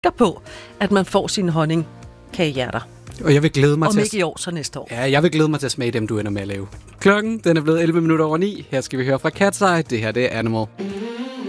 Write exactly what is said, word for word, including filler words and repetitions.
på, at man får sine honningkagehjerter. Og jeg vil glæde mig Om til ikke i år, så næste år. Ja, jeg vil glæde mig til at smage dem, du ender med at lave. Klokken, den er blevet elleve minutter over ni. Her skal vi høre fra Cat's Eye. Det her, det er Animal.